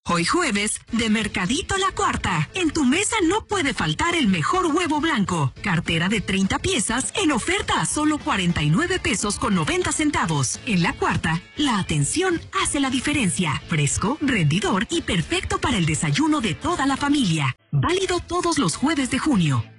Hoy jueves, de Mercadito La Cuarta. En tu mesa no puede faltar el mejor huevo blanco. Cartera de 30 piezas en oferta a solo 49 pesos con 90 centavos. En La Cuarta, la atención hace la diferencia. Fresco, rendidor y perfecto para el desayuno de toda la familia. Válido todos los jueves de junio.